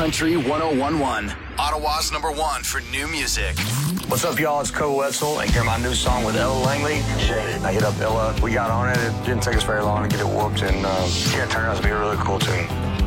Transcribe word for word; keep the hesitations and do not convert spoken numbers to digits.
Country one oh one point one. Ottawa's number one for new music. What's up, y'all? It's Cole Wetzel, and hear my new song with Ella Langley. I hit up Ella. We got on it. It didn't take us very long to get it whooped, and uh, yeah, it turned out to be a really cool tune.